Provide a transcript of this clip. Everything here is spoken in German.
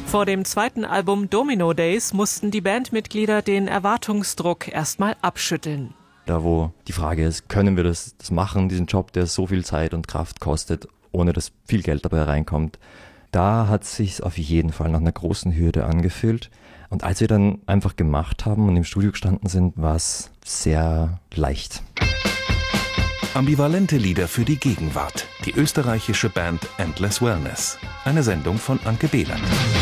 Vor dem zweiten Album Domino Days mussten die Bandmitglieder den Erwartungsdruck erstmal abschütteln. Da wo die Frage ist, können wir das machen, diesen Job, der so viel Zeit und Kraft kostet, ohne dass viel Geld dabei reinkommt. Da hat es sich auf jeden Fall nach einer großen Hürde angefühlt. Und als wir dann einfach gemacht haben und im Studio gestanden sind, war es sehr leicht. Ambivalente Lieder für die Gegenwart. Die österreichische Band Endless Wellness. Eine Sendung von Anke Behlert.